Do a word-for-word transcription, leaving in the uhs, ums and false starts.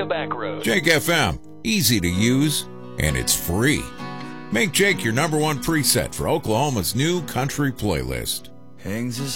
back road. Jake F M, easy to use, and it's free. Make Jake your number one preset for Oklahoma's new country playlist. Hangs his